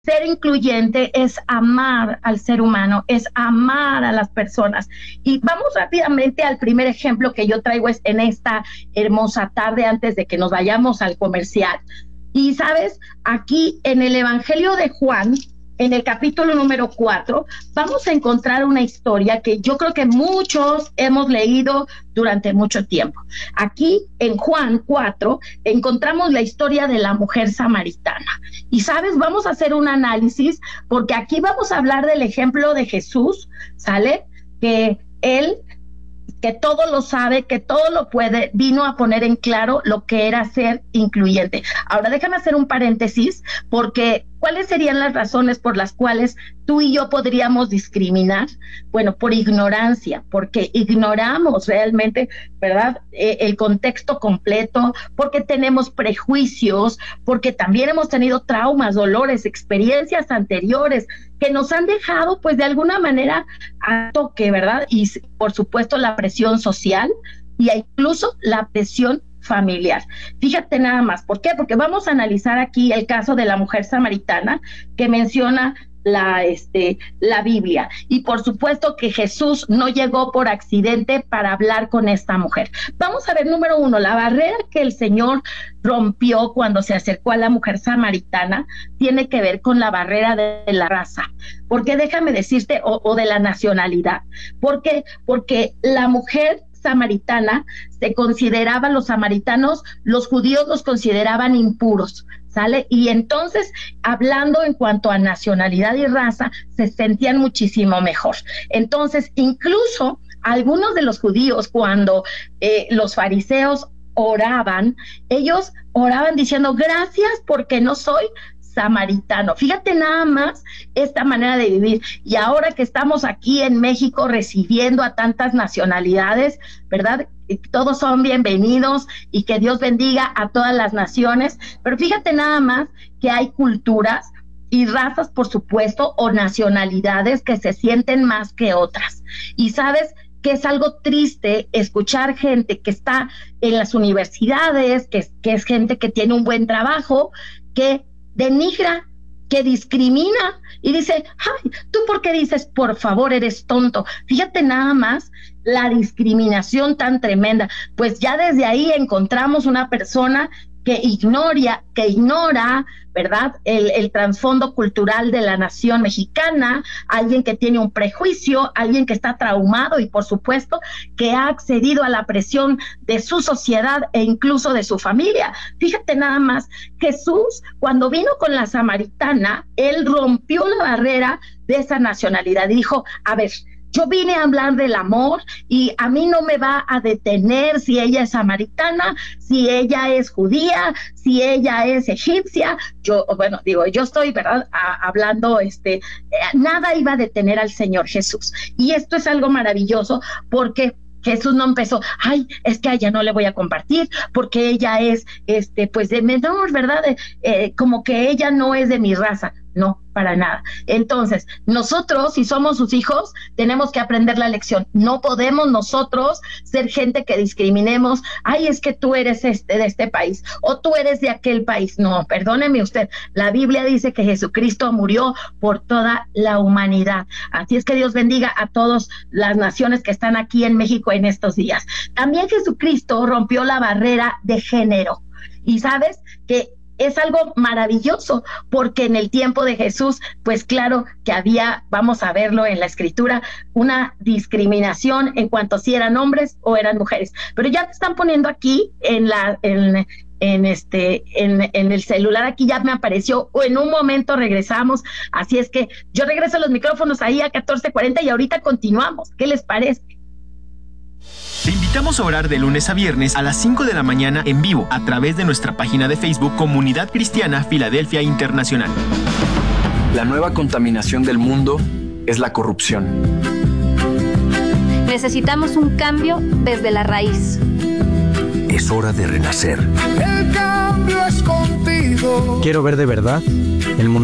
Ser incluyente es amar al ser humano, es amar a las personas. Y vamos rápidamente al primer ejemplo que yo traigo en esta hermosa tarde antes de que nos vayamos al comercial. Y sabes, aquí en el Evangelio de Juan, en el capítulo número 4, vamos a encontrar una historia que yo creo que muchos hemos leído durante mucho tiempo. Aquí en Juan 4 encontramos la historia de la mujer samaritana. Y sabes, vamos a hacer un análisis porque aquí vamos a hablar del ejemplo de Jesús, ¿sale? Que él, que todo lo sabe, que todo lo puede, vino a poner en claro lo que era ser incluyente. Ahora déjame hacer un paréntesis, porque ¿cuáles serían las razones por las cuales tú y yo podríamos discriminar? Bueno, por ignorancia, porque ignoramos realmente, ¿verdad?, el contexto completo, porque tenemos prejuicios, porque también hemos tenido traumas, dolores, experiencias anteriores que nos han dejado, pues, de alguna manera a toque, ¿verdad? Y, por supuesto, la presión social y incluso la presión familiar. Fíjate nada más, ¿por qué? Porque vamos a analizar aquí el caso de la mujer samaritana que menciona la Biblia. Y por supuesto que Jesús no llegó por accidente para hablar con esta mujer. Vamos a ver, número 1, la barrera que el Señor rompió cuando se acercó a la mujer samaritana tiene que ver con la barrera de la raza. Porque déjame decirte, o de la nacionalidad. ¿Por qué? Porque la mujer samaritana se consideraba, los samaritanos, los judíos los consideraban impuros, ¿sale? Y entonces, hablando en cuanto a nacionalidad y raza, se sentían muchísimo mejor. Entonces, incluso algunos de los judíos, cuando los fariseos oraban, ellos oraban diciendo, gracias porque no soy samaritano. Fíjate nada más esta manera de vivir. Y ahora que estamos aquí en México recibiendo a tantas nacionalidades, ¿verdad? Todos son bienvenidos y que Dios bendiga a todas las naciones. Pero fíjate nada más que hay culturas y razas, por supuesto, o nacionalidades que se sienten más que otras. Y sabes que es algo triste escuchar gente que está en las universidades, que es gente que tiene un buen trabajo, que denigra, que discrimina y dice, ay, ¿tú por qué dices, por favor, eres tonto? Fíjate nada más la discriminación tan tremenda. Pues ya desde ahí encontramos una persona que ignora, ¿verdad?, el trasfondo cultural de la nación mexicana, alguien que tiene un prejuicio, alguien que está traumado y, por supuesto, que ha accedido a la presión de su sociedad e incluso de su familia. Fíjate nada más, Jesús, cuando vino con la samaritana, él rompió la barrera de esa nacionalidad y dijo, a ver, yo vine a hablar del amor y a mí no me va a detener si ella es samaritana, si ella es judía, si ella es egipcia. Yo estoy, ¿verdad?, hablando, nada iba a detener al Señor Jesús. Y esto es algo maravilloso porque Jesús no empezó, ay, es que a ella no le voy a compartir porque ella es, pues de menor, ¿verdad? Como que ella no es de mi raza. No, para nada. Entonces, nosotros, si somos sus hijos, tenemos que aprender la lección. No podemos nosotros ser gente que discriminemos. Ay, es que tú eres de este país o tú eres de aquel país. No, perdóneme usted. La Biblia dice que Jesucristo murió por toda la humanidad. Así es que Dios bendiga a todas las naciones que están aquí en México en estos días. También Jesucristo rompió la barrera de género. Y sabes que es algo maravilloso, porque en el tiempo de Jesús, pues claro que había, vamos a verlo en la Escritura, una discriminación en cuanto a si eran hombres o eran mujeres. Pero ya te están poniendo aquí en el celular, aquí ya me apareció, o en un momento regresamos, así es que yo regreso los micrófonos ahí a 14:40 y ahorita continuamos. ¿Qué les parece? Te invitamos a orar de lunes a viernes a las 5 de la mañana en vivo a través de nuestra página de Facebook Comunidad Cristiana Filadelfia Internacional. La nueva contaminación del mundo es la corrupción. Necesitamos un cambio desde la raíz. Es hora de renacer. El cambio es contigo. Quiero ver de verdad el mundo